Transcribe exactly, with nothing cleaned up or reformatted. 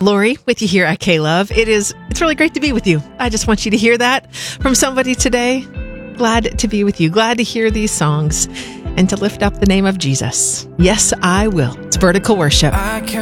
Lori with you here at K-Love. It is, it's really great to be with you. I just want you to hear that from somebody today. Glad to be with you. Glad to hear these songs and to lift up the name of Jesus. Yes, I will. It's vertical worship. I